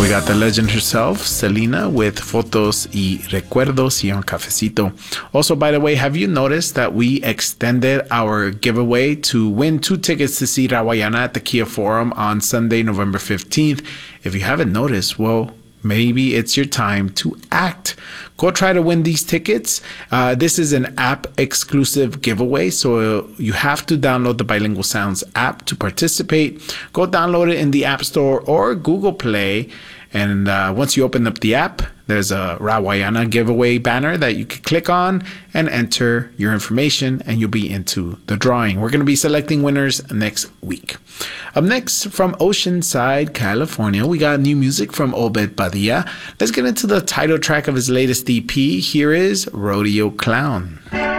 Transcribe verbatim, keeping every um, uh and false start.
We got the legend herself, Selena, with Fotos y Recuerdos y un Cafecito. Also, by the way, have you noticed that we extended our giveaway to win two tickets to see Rawayana at the Kia Forum on Sunday, November fifteenth? If you haven't noticed, well, maybe it's your time to act. Go try to win these tickets. Uh, this is an app-exclusive giveaway, so you have to download the Bilingual Sounds app to participate. Go download it in the App Store or Google Play. And uh, once you open up the app, there's a Rawayana giveaway banner that you can click on and enter your information, and you'll be into the drawing. We're going to be selecting winners next week. Up next, from Oceanside, California, we got new music from Obed Padilla. Let's get into the title track of his latest E P. Here is Rodeo Clown.